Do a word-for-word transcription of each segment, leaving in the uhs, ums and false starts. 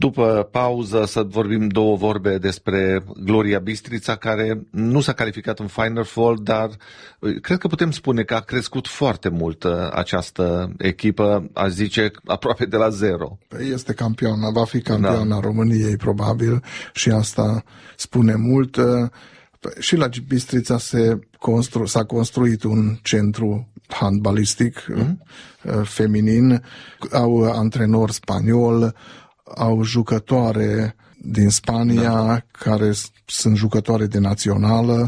După pauză să vorbim două vorbe despre Gloria Bistrița, care nu s-a calificat în Final Four, dar cred că putem spune că a crescut foarte mult această echipă, aș zice aproape de la zero. Este campioana, va fi campioana da. României probabil și asta spune mult. Și la Bistrița se constru- s-a construit un centru handbalistic mm. feminin, au antrenor spaniol, au jucătoare din Spania da. care sunt jucătoare de națională,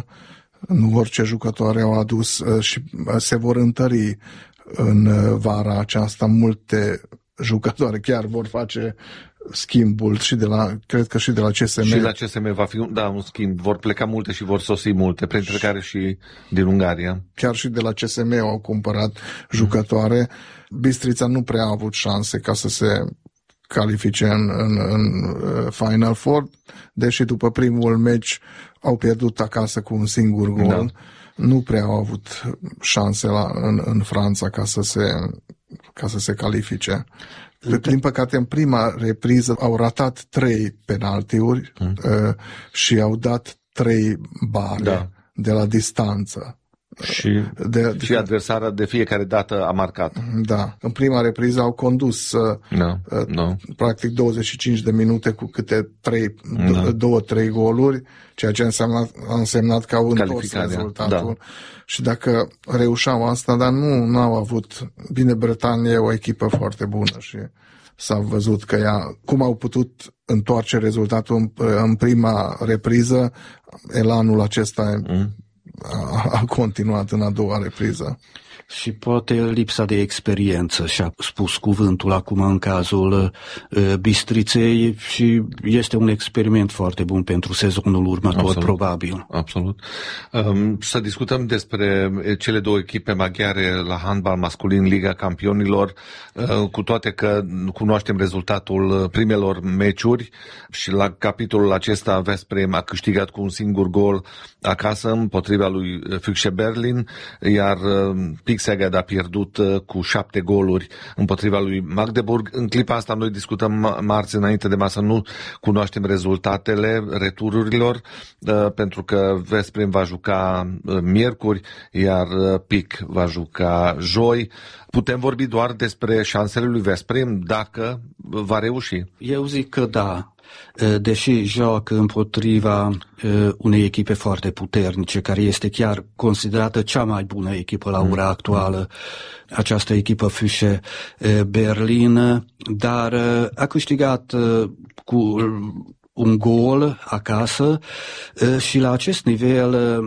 nu orice jucătoare au adus și se vor întări în vara aceasta multe jucătoare, chiar vor face schimbul și de la, cred că și de la C S M. Și la C S M va fi, da, un schimb. Vor pleca multe și vor sosi multe, printre și, care și din Ungaria. Chiar și de la C S M au cumpărat jucătoare. Bistrița nu prea a avut șanse ca să se califice în, în, în Final Four, deși după primul meci au pierdut acasă cu un singur gol. Da. Nu prea au avut șanse la, în, în Franța ca să se, ca să se califice. Din păcate, în prima repriză au ratat trei penaltiuri mm. uh, și au dat trei bare da. de la distanță. Și, de, și adversara de fiecare dată a marcat. Da. În prima repriză au condus no, uh, no. practic douăzeci și cinci de minute cu câte trei, no. două, trei goluri, ceea ce a însemnat, a însemnat că au întors rezultatul. Da. Și dacă reușeau asta, dar nu, nu au avut. Bine, Bretania e o echipă foarte bună și s-a văzut că ea, cum au putut întoarce rezultatul în, în prima repriză, elanul acesta mm. a, a continuat în a doua repriză. Și poate lipsa de experiență și-a spus cuvântul acum în cazul uh, Bistriței și este un experiment foarte bun pentru sezonul următor, absolut, probabil. Absolut. Um, să discutăm despre cele două echipe maghiare la handbal masculin, Liga Campionilor, uh, cu toate că cunoaștem rezultatul primelor meciuri și la capitolul acesta Veszprém a câștigat cu un singur gol acasă împotriva lui Füchse Berlin, iar uh, Szeged a pierdut cu șapte goluri împotriva lui Magdeburg. În clipa asta noi discutăm marți înainte de masă, nu cunoaștem rezultatele retururilor, pentru că Veszprém va juca miercuri, iar Pic va juca joi. Putem vorbi doar despre șansele lui Veszprém dacă va reuși. Eu zic că da. Deși joacă împotriva unei echipe foarte puternice, care este chiar considerată cea mai bună echipă la ora actuală, această echipă Füchse Berlin, dar a câștigat cu un gol acasă și la acest nivel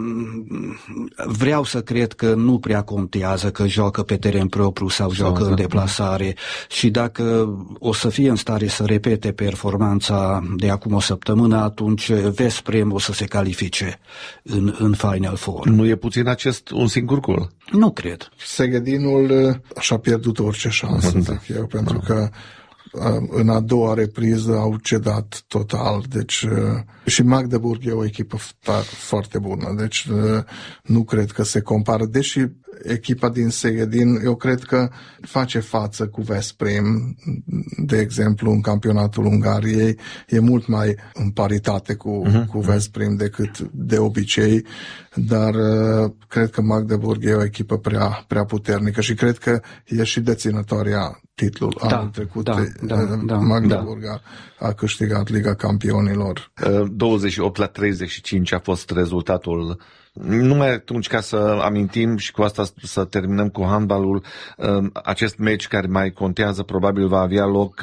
vreau să cred că nu prea contează că joacă pe teren propriu sau joacă în deplasare și dacă o să fie în stare să repete performanța de acum o săptămână, atunci Veszprém o să se califice în, în Final Four. Nu e puțin acest un singur gol? Nu cred. Segedinul și-a pierdut orice șansă, da. zic eu, pentru da. că în a doua repriză au cedat total, deci și Magdeburg e o echipă foarte bună, deci nu cred că se compară, deși echipa din Szegedin, eu cred că face față cu Veszprém, de exemplu, în campionatul Ungariei, e mult mai în paritate cu, uh-huh. cu Veszprém decât de obicei, dar cred că Magdeburg e o echipă prea, prea puternică și cred că e și deținătoarea titlul da, anul trecut. Da, da, da, Magdeburg da. a, a câștigat Liga Campionilor. douăzeci și opt la treizeci și cinci a fost rezultatul. Numai atunci, ca să amintim și cu asta să terminăm cu handbalul, acest meci care mai contează probabil va avea loc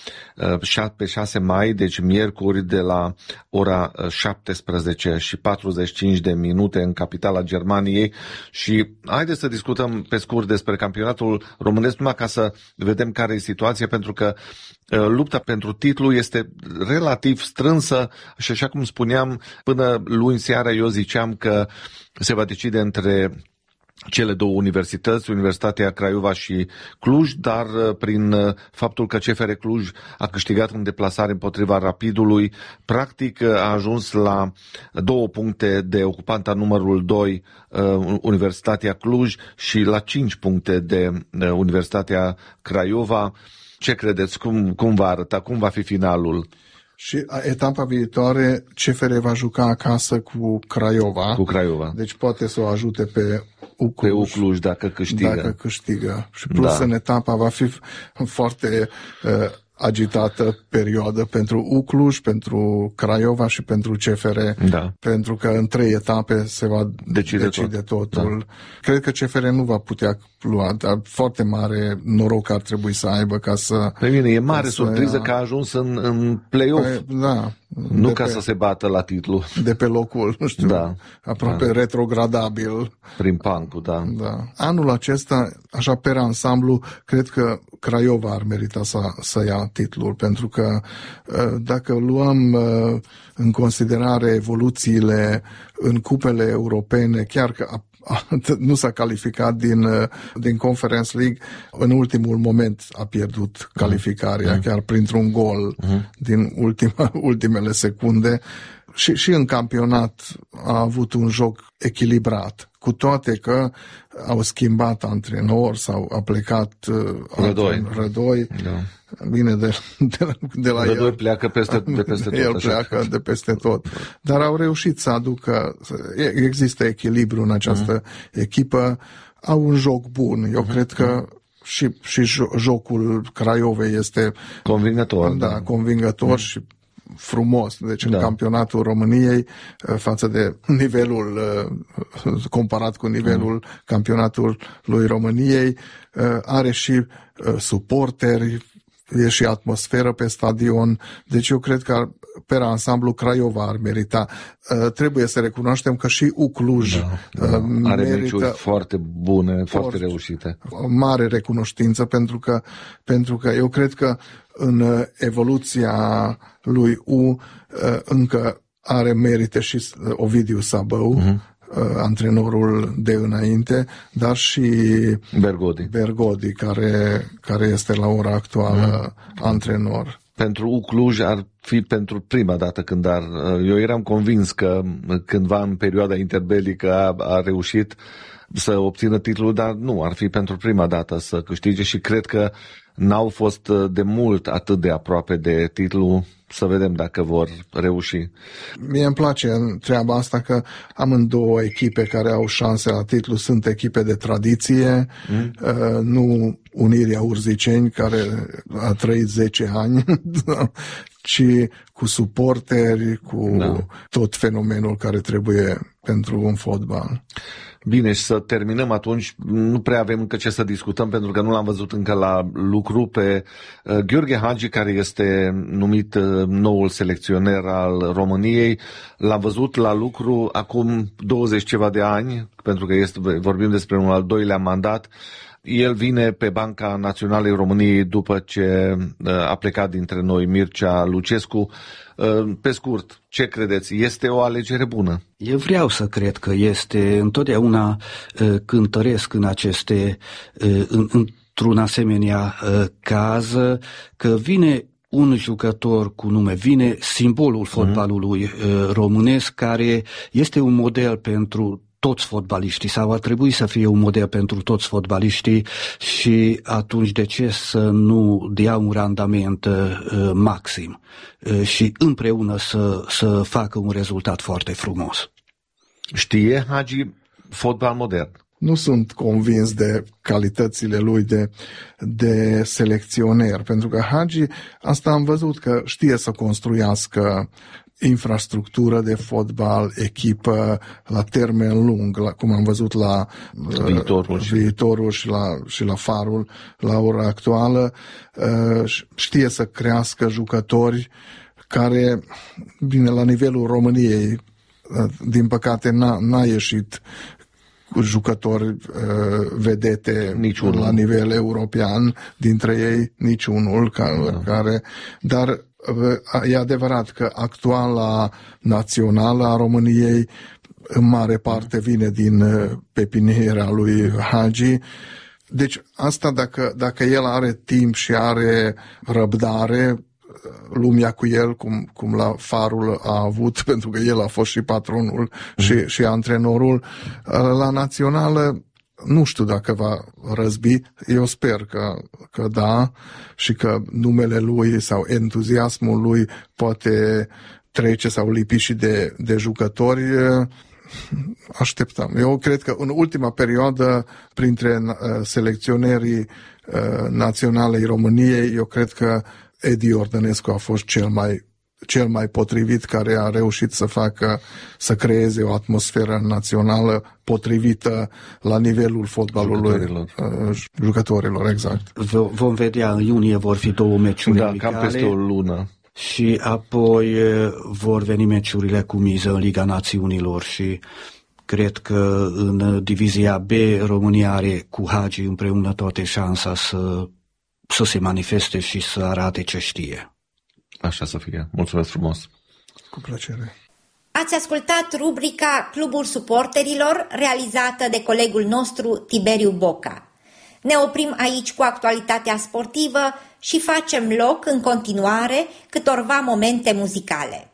pe șase mai, deci miercuri de la ora șaptesprezece și patruzeci și cinci de minute în capitala Germaniei și haideți să discutăm pe scurt despre campionatul românesc, numai ca să vedem care e situația, pentru că lupta pentru titlu este relativ strânsă și, așa cum spuneam, până luni seara eu ziceam că se va decide între cele două universități, Universitatea Craiova și Cluj, dar prin faptul că C F R Cluj a câștigat în deplasare împotriva Rapidului, practic a ajuns la două puncte de ocupanta numărul doi, Universitatea Cluj, și la cinci puncte de Universitatea Craiova. Ce credeți? Cum, cum va arăta? Cum va fi finalul? Și etapa viitoare, C F R va juca acasă cu Craiova. Cu Craiova. Deci poate să o ajute pe Ucluj. Pe Ucluj, dacă câștigă. Dacă câștigă. Și plus da. În etapa va fi foarte uh, agitată perioadă pentru Ucluj, pentru Craiova și pentru C F R. Da. Pentru că în trei etape se va decide, decide tot. totul. Da. Cred că C F R nu va putea lua, dar foarte mare noroc ar trebui să aibă ca să... Pe mine e mare surpriză ia... că a ajuns în, în play-off. Păi, da. Nu ca pe, să se bată la titlu. De pe locul, nu știu, da. aproape da. retrogradabil. Prin pancul, da. da. Anul acesta, așa per ansamblu, cred că Craiova ar merita să, să ia titlul, pentru că dacă luăm în considerare evoluțiile în cupele europene, chiar că a nu s-a calificat din, din Conference League, în ultimul moment a pierdut calificarea, uh-huh. chiar printr-un gol uh-huh. din ultima, ultimele secunde. Și, și în campionat a avut un joc echilibrat, cu toate că au schimbat antrenor sau a plecat Rădoi. Rădoi. Da. Bine, de, de, de la Rădoi el. pleacă peste, de peste tot. El așa. pleacă de peste tot. Dar au reușit să aducă, există echilibru în această uh-huh. echipă, au un joc bun. Eu uh-huh. cred că și, și jocul Craiovei este convingător. Da, da. convingător uh-huh. și frumos. Deci în da. campionatul României, față de nivelul, comparat cu nivelul uh-huh. campionatului României, are și suporteri, e și atmosferă pe stadion, deci eu cred că per ansamblu Craiova ar merita. Uh, trebuie să recunoaștem că și Ucluj da, da. Uh, are merită meciuri foarte bune, foarte reușite. O mare recunoștință, pentru că, pentru că eu cred că în evoluția lui U uh, încă are merite și Ovidiu Sabău, uh-huh. antrenorul de înainte, dar și Bergodi, Bergodi care, care este la ora actuală mm. antrenor. Pentru Ucluj ar fi pentru prima dată când ar... Eu eram convins că cândva în perioada interbelică a, a reușit să obțină titlul, dar nu, ar fi pentru prima dată să câștige și cred că n-au fost de mult atât de aproape de titlu. Să vedem dacă vor reuși. Mie îmi place treaba asta că amândouă echipe care au șanse la titlu sunt echipe de tradiție, mm. uh, nu Unirea Urziceni care a trăit zece ani, ci cu suporteri, cu da. tot fenomenul care trebuie pentru un fotbal. Bine, și să terminăm atunci, nu prea avem încă ce să discutăm pentru că nu l-am văzut încă la lucru pe uh, Gheorghe Hagi, care este numit uh, noul selecționer al României. L-am văzut la lucru acum douăzeci ceva de ani, pentru că este, vorbim despre un al doilea mandat. El vine pe banca Naționalei României după ce uh, a plecat dintre noi Mircea Lucescu. Uh, pe scurt, ce credeți? Este o alegere bună? Eu vreau să cred că este. Întotdeauna uh, cântăresc în aceste, uh, în, într-un asemenea uh, caz, că vine un jucător cu nume, vine simbolul fotbalului uh, românesc, care este un model pentru toți fotbaliștii, sau ar trebui să fie un model pentru toți fotbaliștii, și atunci de ce să nu dea un randament uh, maxim uh, și împreună să, să facă un rezultat foarte frumos. Știe Hagi fotbal modern? Nu sunt convins de calitățile lui de, de selecționer, pentru că Hagi, asta am văzut că știe să construiască infrastructură de fotbal, echipă la termen lung, la, cum am văzut la viitorul, uh, viitorul și, la, și la Farul la ora actuală. Uh, știe să crească jucători care, bine, la nivelul României, uh, din păcate n-a, n-a ieșit cu jucători uh, vedete niciunul la nivel european, dintre ei niciunul care, da. care dar e adevărat că actuala națională a României în mare parte vine din pepiniera lui Hagi. Deci asta dacă, dacă el are timp și are răbdare, lumea cu el, cum, cum la Farul a avut, pentru că el a fost și patronul și, și antrenorul, la națională nu știu dacă va răzbi, eu sper că, că da și că numele lui sau entuziasmul lui poate trece sau lipi și de, de jucători. Așteptăm. Eu cred că în ultima perioadă, printre selecționerii naționalei României, eu cred că Edi Ordănescu a fost cel mai cel mai potrivit, care a reușit să facă, să creeze o atmosferă națională potrivită la nivelul fotbalului jucătorilor, jucătorilor exact. Vom vedea, în iunie vor fi două meciuri da, amicale. Cam peste o lună. Și apoi vor veni meciurile cu miză în Liga Națiunilor și cred că în Divizia B România are cu Hagi împreună toate șansa să, să se manifeste și să arate ce știe. Așa să fie. Mulțumesc frumos. Cu plăcere. Ați ascultat rubrica Clubul Suporterilor, realizată de colegul nostru Tiberiu Boca. Ne oprim aici cu actualitatea sportivă și facem loc în continuare câtorva momente muzicale.